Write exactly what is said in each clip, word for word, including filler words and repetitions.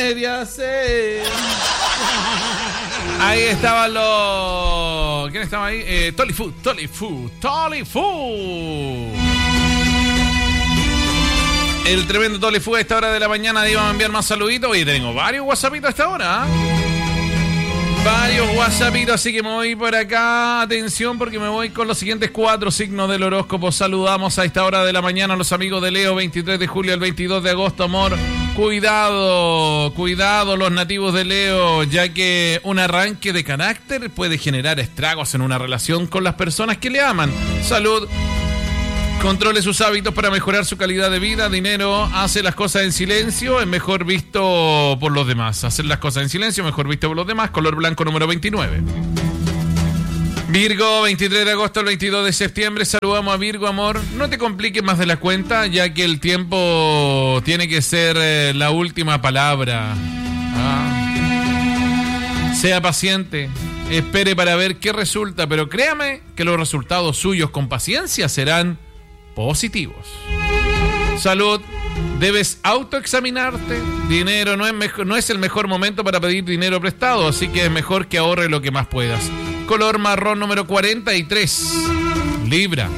quería ser. Ahí estaban los... ¿Quién estaba ahí? Eh, Tolifu, Tolifu, Tolifu. El tremendo Tolifu a esta hora de la mañana iba a enviar más saluditos. Oye, tengo varios whatsappitos a esta hora, ¿eh? Varios whatsappitos, así que me voy por acá. Atención, porque me voy con los siguientes cuatro signos del horóscopo. Saludamos a esta hora de la mañana a los amigos de Leo, veintitrés de julio al veintidós de agosto, amor. Cuidado, cuidado los nativos de Leo, ya que un arranque de carácter puede generar estragos en una relación con las personas que le aman. Salud. Controle sus hábitos para mejorar su calidad de vida. Dinero, hace las cosas en silencio, es mejor visto por los demás. Hacer las cosas en silencio, mejor visto por los demás. Color blanco número veintinueve. Virgo, veintitrés de agosto al veintidós de septiembre. Saludamos a Virgo, amor. No te compliques más de la cuenta, ya que el tiempo tiene que ser eh, la última palabra. Ah. Sea paciente. Espere para ver qué resulta, pero créame que los resultados suyos con paciencia serán positivos. Salud, debes autoexaminarte. Dinero, no es, mejor, no es el mejor momento para pedir dinero prestado, así que es mejor que ahorre lo que más puedas. Color marrón número cuarenta y tres. Libra.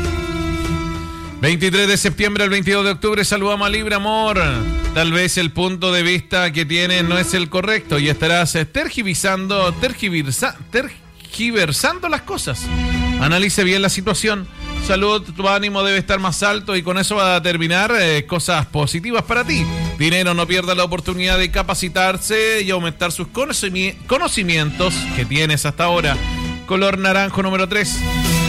veintitrés de septiembre al veintidós de octubre, saludamos a Libra, amor. Tal vez el punto de vista que tienes no es el correcto y estarás tergiversando, tergiversa, tergiversando las cosas. Analice bien la situación. Salud, tu ánimo debe estar más alto y con eso va a terminar eh, cosas positivas para ti. Dinero, no pierda la oportunidad de capacitarse y aumentar sus conocimi- conocimientos que tienes hasta ahora. Color naranjo número tres.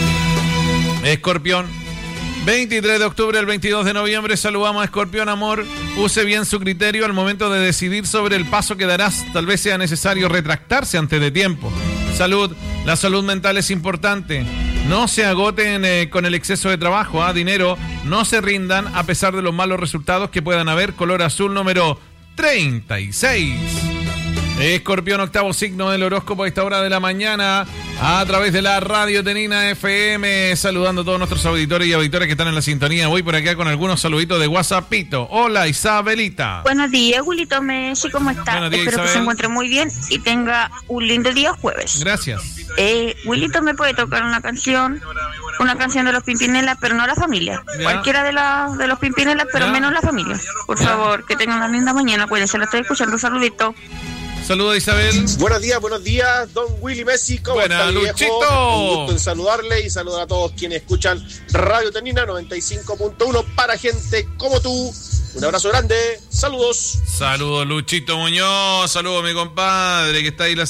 Escorpión. veintitrés de octubre al veintidós de noviembre, saludamos a Escorpión, amor. Use bien su criterio al momento de decidir sobre el paso que darás. Tal vez sea necesario retractarse antes de tiempo. Salud, la salud mental es importante. No se agoten eh, con el exceso de trabajo, ¿eh? Dinero, no se rindan a pesar de los malos resultados que puedan haber. Color azul número treinta y seis. Escorpión, octavo signo del horóscopo a esta hora de la mañana, a través de la Radio Tenina F M, saludando a todos nuestros auditores y auditoras que están en la sintonía. Voy por acá con algunos saluditos de WhatsAppito. Hola, Isabelita. Buenos días, Julito Messi, ¿cómo está? Buenos días, Espero Isabel. que se encuentre muy bien y tenga un lindo día jueves. Gracias. Eh, Wilito, ¿me puede tocar una canción? Una canción de los Pimpinela, pero no la familia. Ya. Cualquiera de, la, de los Pimpinela, pero Ya. menos la familia. Por Ya. favor, que tengan una linda mañana. Cuídense, la estoy escuchando. Un saludito. Saludos, Isabel. Buenos días, buenos días, don Willy Messi. ¿Cómo Buena, está, viejo? Luchito. Un gusto en saludarle y saludar a todos quienes escuchan Radio Tenina noventa y cinco punto uno para gente como tú. Un abrazo grande, saludos. Saludos, Luchito Muñoz. Saludos, mi compadre, que está ahí en la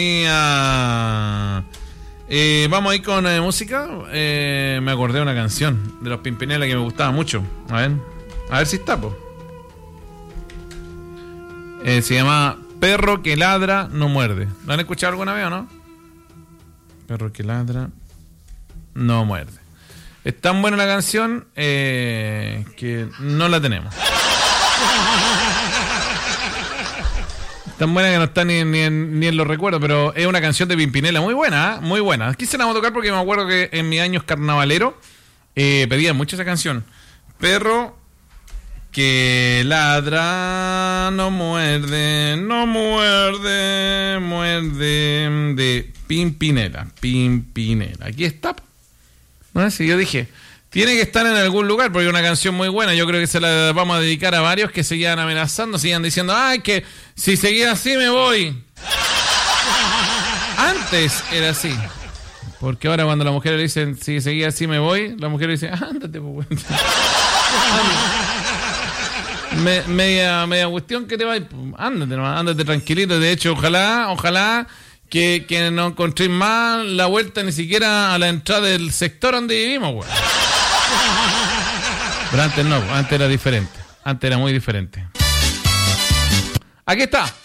sintonía. Eh, Vamos a ir con eh, música. Eh, me acordé de una canción de los Pimpinela que me gustaba mucho. A ver, a ver si está, po. Eh, se llama Perro que ladra no muerde. ¿Lo han escuchado alguna vez o no? Perro que ladra no muerde. Es tan buena la canción eh, que no la tenemos. Tan buena que no está ni, ni, en, ni en los recuerdos, pero es una canción de Pimpinela muy buena, ¿eh? Muy buena. Aquí se la vamos a tocar porque me acuerdo que en mis años carnavalero eh, pedían mucho esa canción. Perro que ladra, no muerde, no muerde, muerde, de Pimpinela, Pimpinela. Aquí está. No sé si yo dije, tiene que estar en algún lugar porque es una canción muy buena. Yo creo que se la vamos a dedicar a varios que seguían amenazando, seguían diciendo, ay, que si seguía así me voy. Antes era así. Porque ahora cuando la mujer le dicen, si seguía así me voy, la mujer le dice, ándate, pues. Me, media, media cuestión que te va, ándate, ándate tranquilito. De hecho, ojalá, ojalá que, que no encontréis más la vuelta ni siquiera a la entrada del sector donde vivimos, güey. Pero antes no, antes era diferente. Antes era muy diferente. Aquí está.